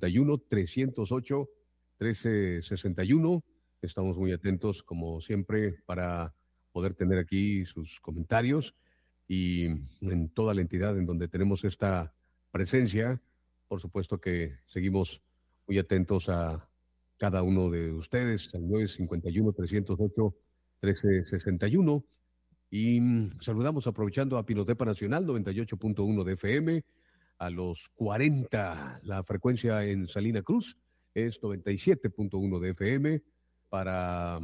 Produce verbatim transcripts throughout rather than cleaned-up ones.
cincuenta y uno, trescientos ocho, trece sesenta y uno. Estamos muy atentos, como siempre, para poder tener aquí sus comentarios y en toda la entidad en donde tenemos esta presencia, por supuesto que seguimos muy atentos a cada uno de ustedes, al nueve cincuenta y uno, trescientos ocho, trece sesenta y uno. Y saludamos aprovechando a Pinotepa Nacional, noventa y ocho punto uno de F M, a los cuarenta, la frecuencia en Salina Cruz es noventa y siete punto uno de F M, para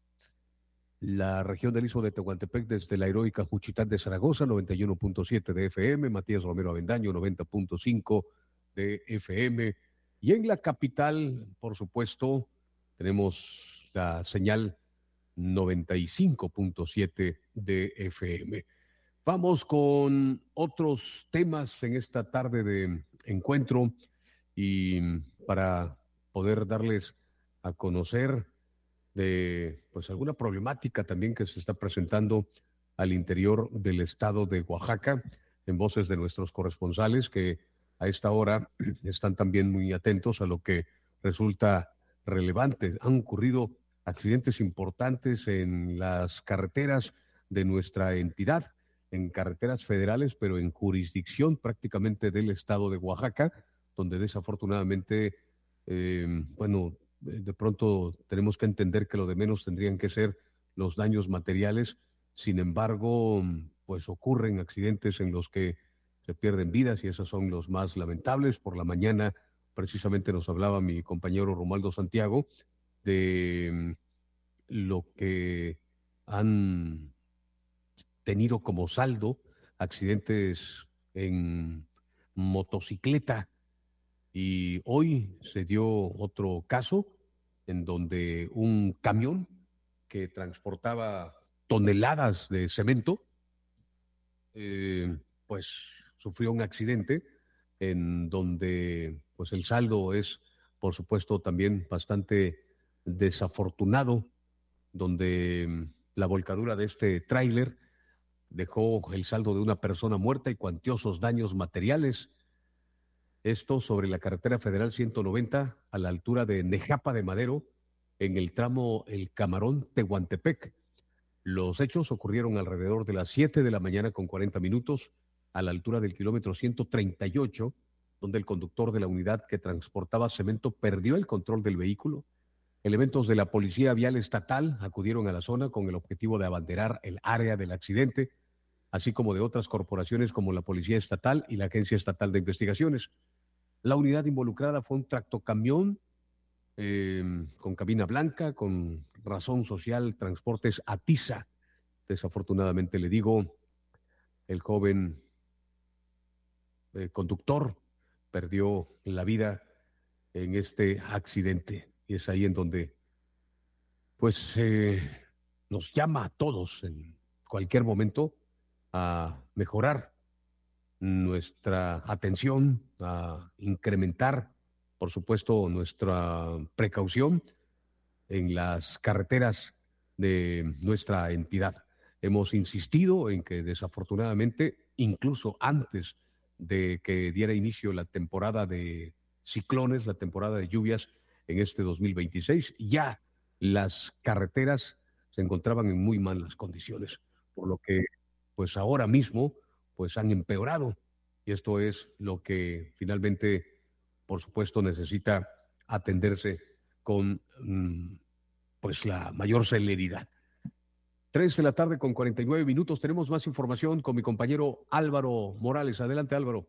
la región del Istmo de Tehuantepec desde la heroica Juchitán de Zaragoza, noventa y uno punto siete de F M, Matías Romero Avendaño, noventa punto cinco de F M, y en la capital, por supuesto, tenemos la señal noventa y cinco punto siete de F M. Vamos con otros temas en esta tarde de encuentro y para poder darles a conocer de pues alguna problemática también que se está presentando al interior del estado de Oaxaca, en voces de nuestros corresponsales que a esta hora están también muy atentos a lo que resulta relevante. Han ocurrido accidentes importantes en las carreteras de nuestra entidad, en carreteras federales, pero en jurisdicción prácticamente del estado de Oaxaca, donde desafortunadamente, eh, bueno, de pronto tenemos que entender que lo de menos tendrían que ser los daños materiales. Sin embargo, pues ocurren accidentes en los que se pierden vidas y esos son los más lamentables. Por la mañana precisamente nos hablaba mi compañero Romualdo Santiago de lo que han tenido como saldo accidentes en motocicleta. Y hoy se dio otro caso en donde un camión que transportaba toneladas de cemento, eh, pues sufrió un accidente en donde pues el saldo es, por supuesto, también bastante desafortunado, donde la volcadura de este tráiler dejó el saldo de una persona muerta y cuantiosos daños materiales. Esto sobre la carretera federal ciento noventa a la altura de Nejapa de Madero, en el tramo El Camarón-Tehuantepec. Los hechos ocurrieron alrededor de las siete de la mañana con cuarenta minutos a la altura del kilómetro ciento treinta y ocho, donde el conductor de la unidad que transportaba cemento perdió el control del vehículo. Elementos de la Policía Vial Estatal acudieron a la zona con el objetivo de abanderar el área del accidente, así como de otras corporaciones como la Policía Estatal y la Agencia Estatal de Investigaciones. La unidad involucrada fue un tractocamión eh, con cabina blanca, con razón social, Transportes Atiza. Desafortunadamente, le digo, el joven eh, conductor perdió la vida en este accidente. Y es ahí en donde, pues, eh, nos llama a todos en cualquier momento a mejorar nuestra atención, a incrementar, por supuesto, nuestra precaución en las carreteras de nuestra entidad. Hemos insistido en que desafortunadamente, incluso antes de que diera inicio la temporada de ciclones, la temporada de lluvias en este dos mil veintiséis, ya las carreteras se encontraban en muy malas condiciones, por lo que pues ahora mismo pues han empeorado, y esto es lo que finalmente, por supuesto, necesita atenderse con mmm, pues la mayor celeridad. Tres de la tarde con cuarenta y nueve minutos, tenemos más información con mi compañero Álvaro Morales. Adelante, Álvaro.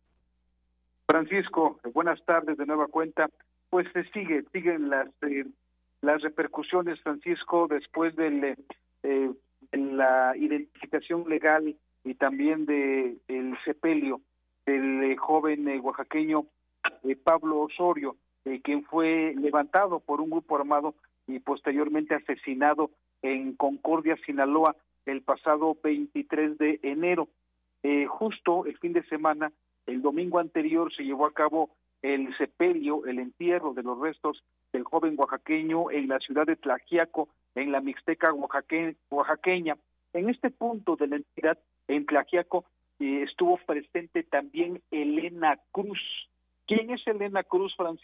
Francisco, buenas tardes de nueva cuenta. Pues se sigue, siguen las eh, las repercusiones, Francisco, después de eh, la identificación legal y también de el sepelio del eh, joven eh, oaxaqueño eh, Pablo Osorio, eh, quien fue levantado por un grupo armado y posteriormente asesinado en Concordia, Sinaloa, el pasado veintitrés de enero. Eh, justo el fin de semana, el domingo anterior, se llevó a cabo el sepelio, el entierro de los restos del joven oaxaqueño en la ciudad de Tlaxiaco, en la Mixteca oaxaque, oaxaqueña. En este punto de la entidad, en Tlaxiaco, eh, estuvo presente también Elena Cruz. ¿Quién es Elena Cruz, Francisco?